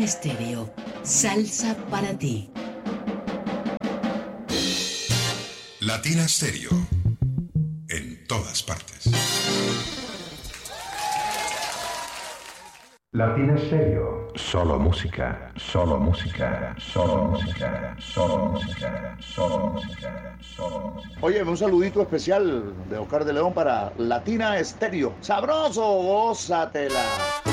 Estéreo, salsa para ti. Latina Stereo, en todas partes. Latina Stereo, solo música, solo música, solo música, solo música, solo música, solo música. Oye, un saludito especial de Oscar de León para Latina Stereo. ¡Sabroso! ¡Gózatela!